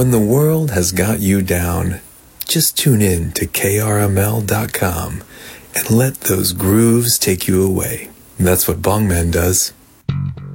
When the world has got you down, just tune in to krml.com and let those grooves take you away. That's what Bongman does.